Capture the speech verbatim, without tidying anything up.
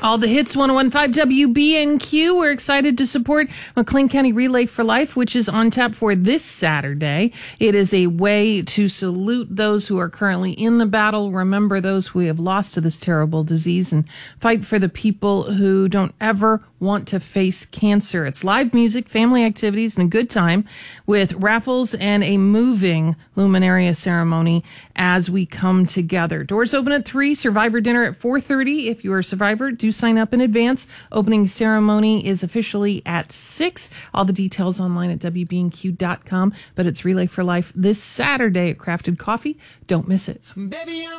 All the hits, one oh one point five W B N Q. We're excited to support McLean County Relay for Life, which is on tap for this Saturday. It is a way to salute those who are currently in the battle, remember those who we have lost to this terrible disease, and fight for the people who don't ever want to face cancer. It's live music, family activities, and a good time with raffles and a moving luminaria ceremony as we come together. Doors open at three, Survivor dinner at four thirty. If you are a survivor, do sign up in advance. Opening ceremony is officially at six. All the details online at W B N Q dot com, but it's Relay for Life this Saturday at Crafted Coffee. Don't miss it. Baby, I'm